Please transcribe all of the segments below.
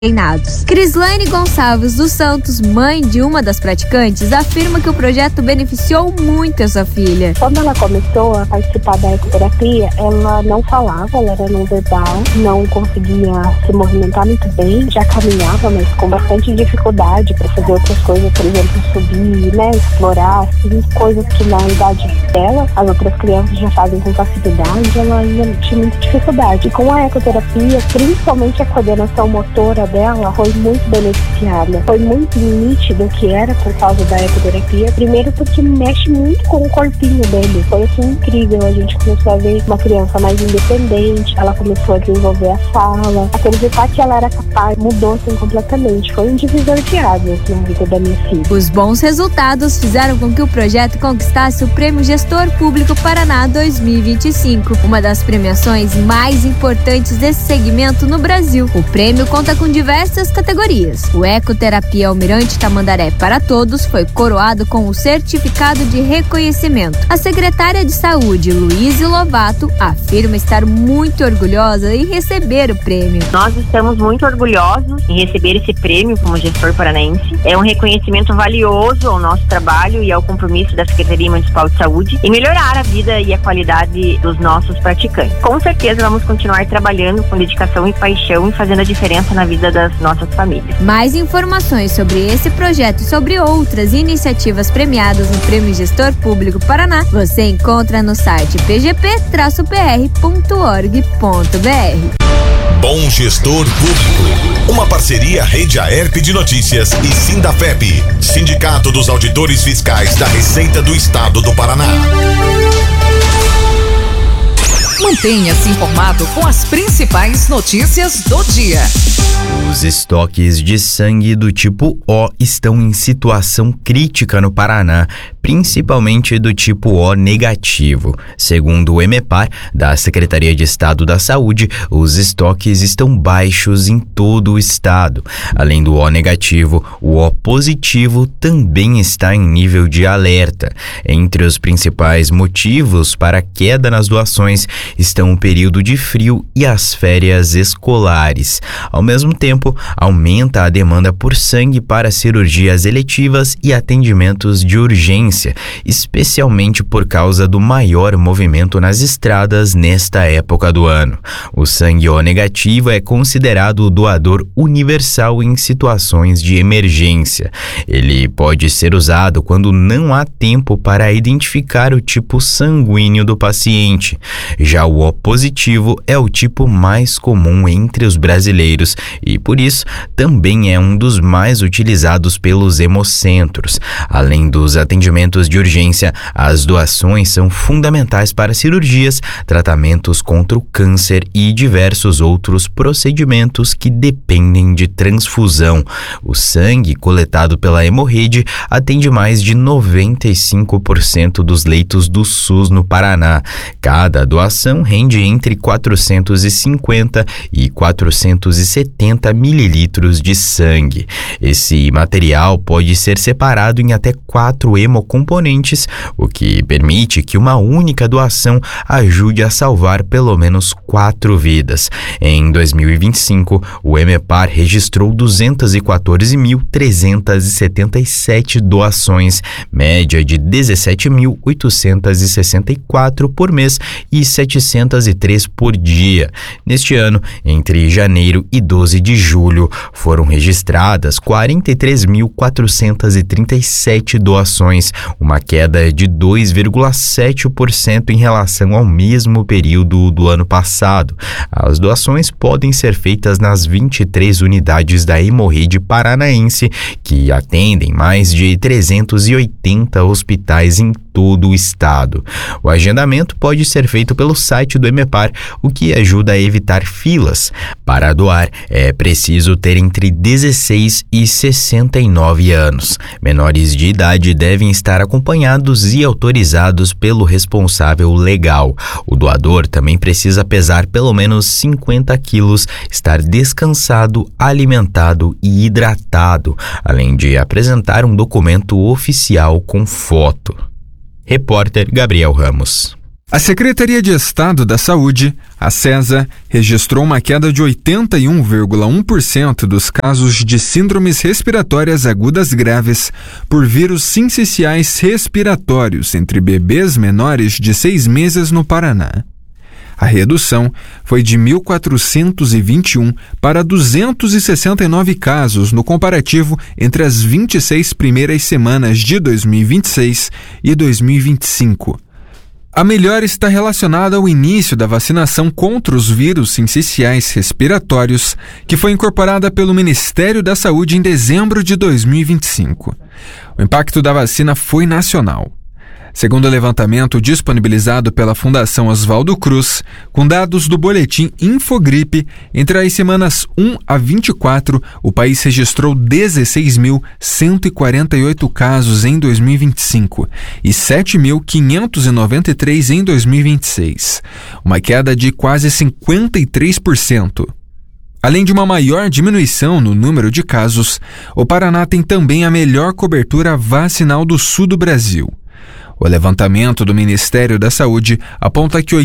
treinados. Crislane Gonçalves dos Santos, mãe de uma das praticantes, afirma que o projeto beneficiou muito a sua filha. Quando ela começou a participar da ecoterapia, ela não falava, ela era não verbal, não conseguia se movimentar muito bem, já caminhava, mas com bastante dificuldade para fazer outras coisas, por exemplo, subir, explorar, assim, coisas que na idade dela, as outras crianças já fazem com facilidade, ela ainda tinha muita dificuldade. E com a ecoterapia, principalmente a coordenação motora dela foi muito beneficiada. Foi muito nítido que era por causa da ecoterapia. Primeiro porque mexe muito com o corpinho dele. Foi assim incrível. A gente começou a ver uma criança mais independente. Ela começou a desenvolver a fala. Acreditar que ela era capaz mudou assim completamente. Foi um divisor de águas na vida da minha filha. Os bons resultados fizeram com que o projeto conquistasse o Prêmio Gestor Público Paraná 2025, uma das premiações mais importantes desse segmento no Brasil. O prêmio conta com diversas categorias. O Ecoterapia Almirante Tamandaré para Todos foi coroado com o certificado de reconhecimento. A secretária de Saúde, Luíse Lovato, afirma estar muito orgulhosa em receber o prêmio. Nós estamos muito orgulhosos em receber esse prêmio como gestor paranaense. É um reconhecimento valioso ao nosso trabalho e ao compromisso da Secretaria Municipal de Saúde em melhorar a vida e a qualidade dos nossos praticantes. Com certeza vamos continuar trabalhando com dedicação e paixão e fazendo a diferença na vida das nossas famílias. Mais informações sobre esse projeto e sobre outras iniciativas premiadas no Prêmio Gestor Público Paraná, você encontra no site pgp-pr.org.br. Bom Gestor Público, uma parceria Rede Aerp de Notícias e Sindafep, Sindicato dos Auditores Fiscais da Receita do Estado do Paraná. Mantenha-se informado com as principais notícias do dia. Os estoques de sangue do tipo O estão em situação crítica no Paraná, principalmente do tipo O negativo. Segundo o EMEPAR, da Secretaria de Estado da Saúde, os estoques estão baixos em todo o estado. Além do O negativo, o O positivo também está em nível de alerta. Entre os principais motivos para a queda nas doações estão o período de frio e as férias escolares. Ao mesmo tempo, aumenta a demanda por sangue para cirurgias eletivas e atendimentos de urgência, especialmente por causa do maior movimento nas estradas nesta época do ano. O sangue O negativo é considerado o doador universal em situações de emergência. Ele pode ser usado quando não há tempo para identificar o tipo sanguíneo do paciente. Já o O positivo é o tipo mais comum entre os brasileiros e, por isso, também é um dos mais utilizados pelos hemocentros. Além dos atendimentos de urgência, as doações são fundamentais para cirurgias, tratamentos contra o câncer e diversos outros procedimentos que dependem de transfusão. O sangue coletado pela Hemorrede atende mais de 95% dos leitos do SUS no Paraná. Cada doação rende entre 450 e 470 mililitros de sangue. Esse material pode ser separado em até 4 hemocomponentes, o que permite que uma única doação ajude a salvar pelo menos 4 vidas. Em 2025, o EMEPAR registrou 214.377 doações, média de 17.864 por mês e 703 por dia. Neste ano, entre janeiro e 12 de julho, foram registradas 43.437 doações, uma queda de 2,7% em relação ao mesmo período do ano passado. As doações podem ser feitas nas 23 unidades da Hemorrede Paranaense, que atendem mais de 380 hospitais em todo o estado. O agendamento pode ser feito pelo site do EMEPAR, o que ajuda a evitar filas. Para doar, é preciso ter entre 16 e 69 anos. Menores de idade devem estar acompanhados e autorizados pelo responsável legal. O doador também precisa pesar pelo menos 50 quilos, estar descansado, alimentado e hidratado, além de apresentar um documento oficial com foto. Repórter Gabriel Ramos. A Secretaria de Estado da Saúde, a SESA, registrou uma queda de 81,1% dos casos de síndromes respiratórias agudas graves por vírus sinciciais respiratórios entre bebês menores de 6 meses no Paraná. A redução foi de 1.421 para 269 casos no comparativo entre as 26 primeiras semanas de 2026 e 2025. A melhora está relacionada ao início da vacinação contra os vírus sinciciais respiratórios, que foi incorporada pelo Ministério da Saúde em dezembro de 2025. O impacto da vacina foi nacional. Segundo o levantamento disponibilizado pela Fundação Oswaldo Cruz, com dados do boletim Infogripe, entre as semanas 1 a 24, o país registrou 16.148 casos em 2025 e 7.593 em 2026, uma queda de quase 53%. Além de uma maior diminuição no número de casos, o Paraná tem também a melhor cobertura vacinal do sul do Brasil. O levantamento do Ministério da Saúde aponta que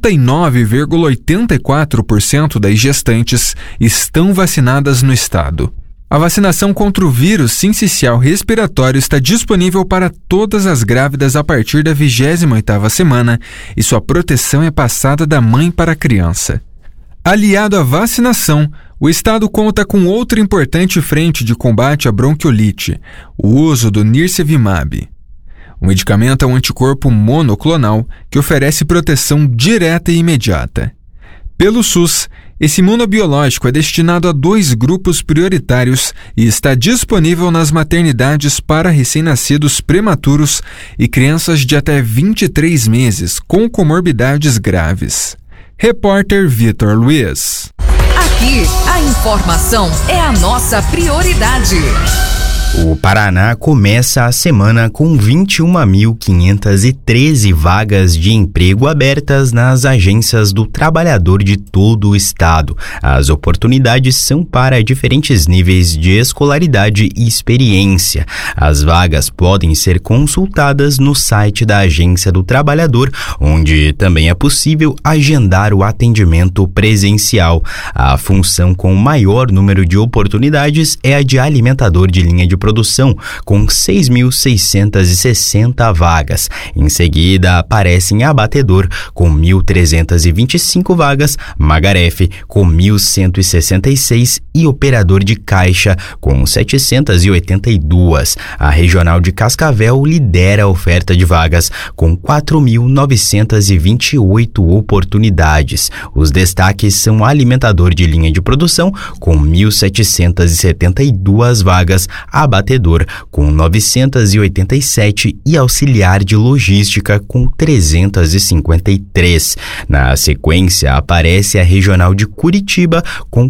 89,84% das gestantes estão vacinadas no estado. A vacinação contra o vírus sincicial respiratório está disponível para todas as grávidas a partir da 28ª semana e sua proteção é passada da mãe para a criança. Aliado à vacinação, o estado conta com outra importante frente de combate à bronquiolite, o uso do Nirsevimab. O medicamento é um anticorpo monoclonal que oferece proteção direta e imediata. Pelo SUS, esse imunobiológico é destinado a 2 grupos prioritários e está disponível nas maternidades para recém-nascidos prematuros e crianças de até 23 meses com comorbidades graves. Repórter Vitor Luiz. Aqui, a informação é a nossa prioridade. O Paraná começa a semana com 21.513 vagas de emprego abertas nas agências do trabalhador de todo o estado. As oportunidades são para diferentes níveis de escolaridade e experiência. As vagas podem ser consultadas no site da Agência do Trabalhador, onde também é possível agendar o atendimento presencial. A função com maior número de oportunidades é a de alimentador de linha de produção, com 6.660 vagas. Em seguida, aparecem abatedor, com 1.325 vagas, magarefe, com 1.166 e operador de caixa, com 782. A Regional de Cascavel lidera a oferta de vagas, com 4.928 oportunidades. Os destaques são alimentador de linha de produção, com 1.772 vagas, abatedor com 987 e auxiliar de logística com 353. Na sequência, aparece a Regional de Curitiba com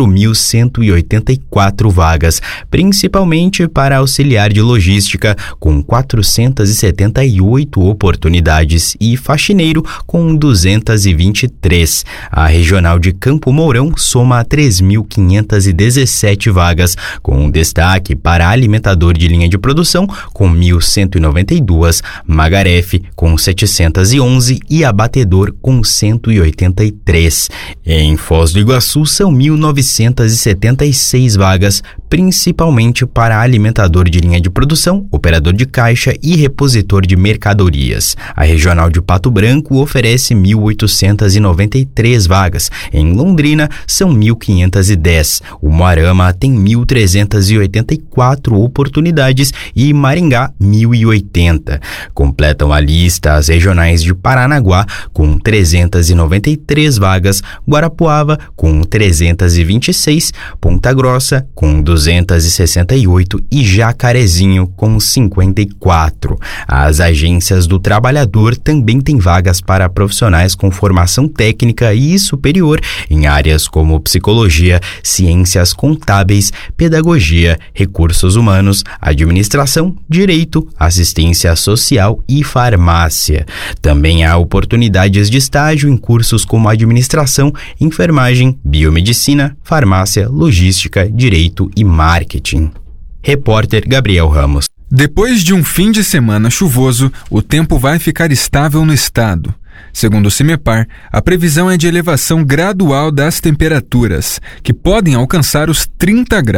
4.184 vagas, principalmente para auxiliar de logística com 478 oportunidades e faxineiro com 223. A Regional de Campo Mourão soma 3.517 vagas, com destaque para alimentador de linha de produção com 1.192, magarefe com 711 e abatedor com 183. Em Foz do Iguaçu são 1.976 vagas, principalmente para alimentador de linha de produção, operador de caixa e repositor de mercadorias. A Regional de Pato Branco oferece 1.893 vagas. Em Londrina são 1.510. O Moarama tem 1.384 oportunidades e Maringá 1.080. Completam a lista as regionais de Paranaguá com 393 vagas, Guarapuava com 326, Ponta Grossa com 268 e Jacarezinho com 54. As agências do trabalhador também têm vagas para profissionais com formação técnica e superior em áreas como psicologia, ciências contábeis, pedagogia, recursos humanos, administração, direito, assistência social e farmácia. Também há oportunidades de estágio em cursos como administração, enfermagem, biomedicina, farmácia, logística, direito e marketing. Repórter Gabriel Ramos. Depois de um fim de semana chuvoso, o tempo vai ficar estável no estado. Segundo o CIMEPAR, a previsão é de elevação gradual das temperaturas, que podem alcançar os 30 graus.